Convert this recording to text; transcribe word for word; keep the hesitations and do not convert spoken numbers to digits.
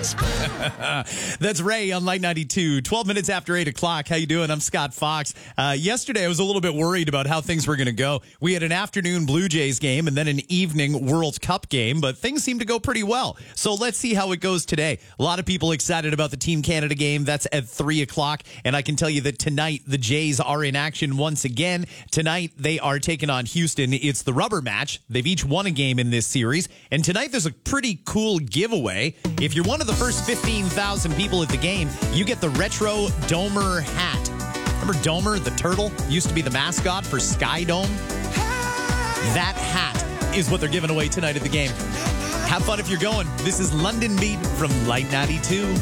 That's Ray on Light ninety-two. twelve minutes after eight o'clock. How you doing? I'm Scott Fox. Uh, yesterday, I was a little bit worried about how things were going to go. We had an afternoon Blue Jays game and then an evening World Cup game, but things seem to go pretty well. So let's see how it goes today. A lot of people excited about the Team Canada game. That's at three o'clock. And I can tell you that tonight, the Jays are in action once again. Tonight, they are taking on Houston. It's the rubber match. They've each won a game in this series. And tonight, there's a pretty cool giveaway. If you're one of the first fifteen thousand people at the game, you get the retro Domer hat. Remember Domer, the turtle? Used to be the mascot for Sky Dome. That hat is what they're giving away tonight at the game. Have fun if you're going. This is London Beat from Light ninety-two.